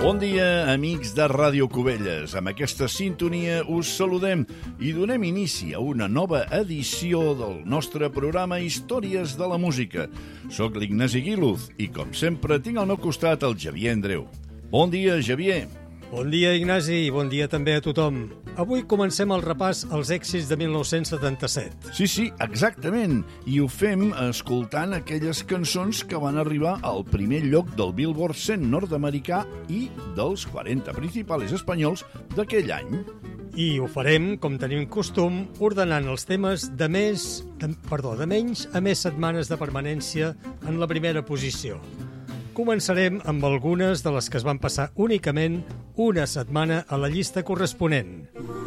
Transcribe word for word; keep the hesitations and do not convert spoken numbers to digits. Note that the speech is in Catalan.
Bon dia, amics de Ràdio Cubelles. Amb aquesta sintonia us saludem i donem inici a una nova edició del nostre programa Històries de la Música. Soc l'Ignasi Guiluz i, com sempre, tinc al meu costat el Xavier Andreu. Bon dia, Xavier. Bon dia, Ignasi, i bon dia també a tothom. Avui comencem el repàs als èxits de mil nou-cents setanta-set. Sí, sí, exactament. I ho fem escoltant aquelles cançons que van arribar al primer lloc del Billboard cent nord-americà i dels quaranta principals espanyols d'aquell any. I ho farem, com tenim costum, ordenant els temes de més, de, perdó, de menys a més setmanes de permanència en la primera posició. Començarem amb algunes de les que es van passar únicament una setmana a la llista corresponent.